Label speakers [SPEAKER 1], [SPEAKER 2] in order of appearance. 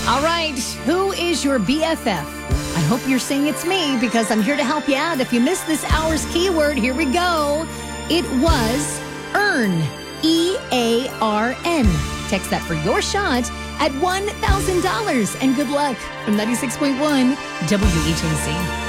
[SPEAKER 1] All right, who is your BFF? I hope you're saying it's me because I'm here to help you out. If you missed this hour's keyword, here we go. It was EARN, E-A-R-N. Text that for your shot at $1,000. And good luck from 96.1 WHNC.